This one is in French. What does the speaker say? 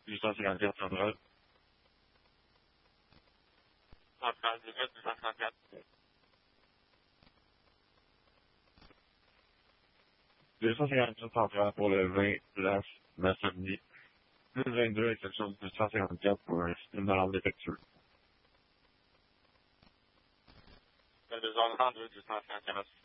854 centrale. Centrale 1854. 254 centrale pour le 20 place Massonnerie. 1022 exception 254 pour un système d'alarme défectueux. Le 232 254.